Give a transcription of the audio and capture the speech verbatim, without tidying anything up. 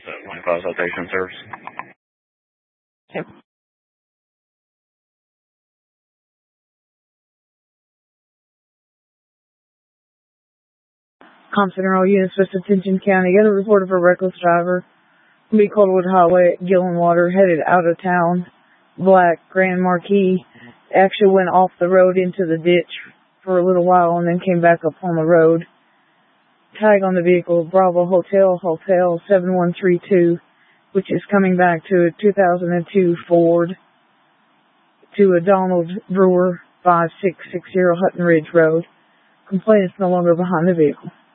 one call citation service. Okay. Compton all units, West Attention County. Got a report of a reckless driver. Be Coldwood Highway at Gillenwater, headed out of town. Black Grand Marquis. Actually went off the road into the ditch for a little while and then came back up on the road. Tag on the vehicle, Bravo Hotel, Hotel seven one three two, which is coming back to a two thousand two Ford, to a Donald Brewer, five six six zero Hutton Ridge Road. Complainant's no longer behind the vehicle.